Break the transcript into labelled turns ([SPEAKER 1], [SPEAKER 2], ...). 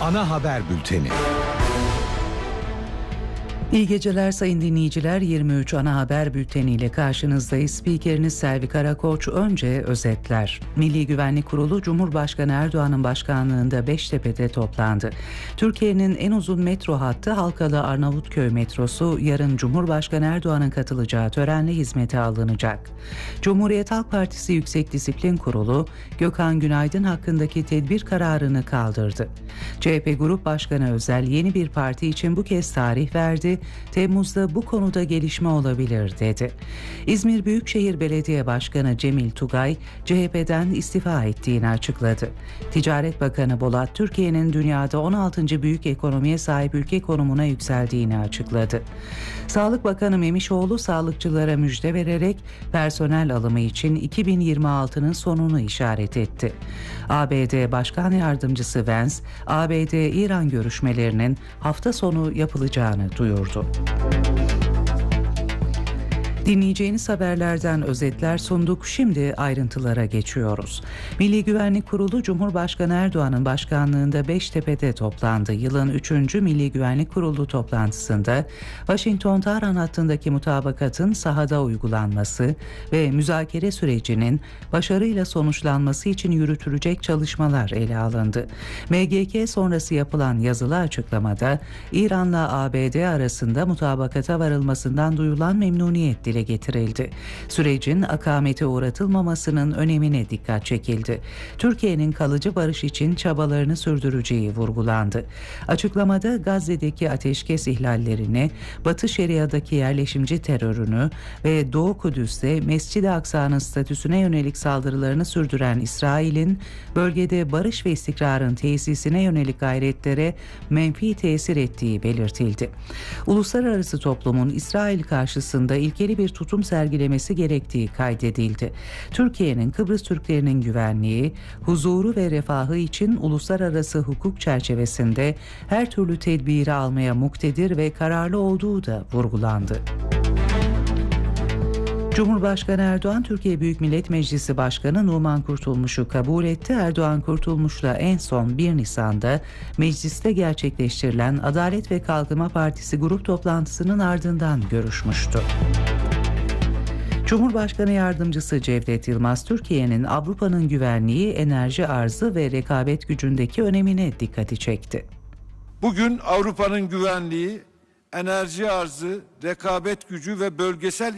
[SPEAKER 1] ana haber bülteni.
[SPEAKER 2] İyi geceler sayın dinleyiciler. 23 ana haber bülteniyle karşınızdayız. Spikeriniz Selvi Karakoç. Önce özetler. Milli Güvenlik Kurulu Cumhurbaşkanı Erdoğan'ın başkanlığında Beştepe'de toplandı. Türkiye'nin en uzun metro hattı Halkalı Arnavutköy metrosu yarın Cumhurbaşkanı Erdoğan'ın katılacağı törenle hizmete alınacak. Cumhuriyet Halk Partisi Yüksek Disiplin Kurulu Gökhan Günaydın hakkındaki tedbir kararını kaldırdı. CHP Grup Başkanı Özel yeni bir parti için bu kez tarih verdi. Temmuz'da bu konuda gelişme olabilir dedi. İzmir Büyükşehir Belediye Başkanı Cemil Tugay CHP'den istifa ettiğini açıkladı. Ticaret Bakanı Bolat Türkiye'nin dünyada 16. büyük ekonomiye sahip ülke konumuna yükseldiğini açıkladı. Sağlık Bakanı Memişoğlu sağlıkçılara müjde vererek personel alımı için 2026'nın sonunu işaret etti. ABD Başkan Yardımcısı Vance, ABD-İran görüşmelerinin hafta sonu yapılacağını duyurdu. Dinleyeceğiniz haberlerden özetler sunduk. Şimdi ayrıntılara geçiyoruz. Milli Güvenlik Kurulu Cumhurbaşkanı Erdoğan'ın başkanlığında Beştepe'de toplandı. Yılın 3. Milli Güvenlik Kurulu toplantısında Washington-Tahran hattındaki mutabakatın sahada uygulanması ve müzakere sürecinin başarıyla sonuçlanması için yürütülecek çalışmalar ele alındı. MGK sonrası yapılan yazılı açıklamada İran'la ABD arasında mutabakata varılmasından duyulan memnuniyet dile getirildi. Sürecin akamete uğratılmamasının önemine dikkat çekildi. Türkiye'nin kalıcı barış için çabalarını sürdüreceği vurgulandı. Açıklamada Gazze'deki ateşkes ihlallerini, Batı Şeria'daki yerleşimci terörünü ve Doğu Kudüs'te Mescid-i Aksa'nın statüsüne yönelik saldırılarını sürdüren İsrail'in bölgede barış ve istikrarın tesisine yönelik gayretlere menfi tesir ettiği belirtildi. Uluslararası toplumun İsrail karşısında ilkeli bir tutum sergilemesi gerektiği kaydedildi. Türkiye'nin Kıbrıs Türklerinin güvenliği, huzuru ve refahı için uluslararası hukuk çerçevesinde her türlü tedbiri almaya muktedir ve kararlı olduğu da vurgulandı. Cumhurbaşkanı Erdoğan, Türkiye Büyük Millet Meclisi Başkanı Numan Kurtulmuş'u kabul etti. Erdoğan, Kurtulmuş'la en son 1 Nisan'da mecliste gerçekleştirilen Adalet ve Kalkınma Partisi grup toplantısının ardından görüşmüştü. Cumhurbaşkanı Yardımcısı Cevdet Yılmaz, Türkiye'nin Avrupa'nın güvenliği, enerji arzı ve rekabet gücündeki önemine dikkati çekti.
[SPEAKER 3] Bugün Avrupa'nın güvenliği, enerji arzı, rekabet gücü ve bölgesel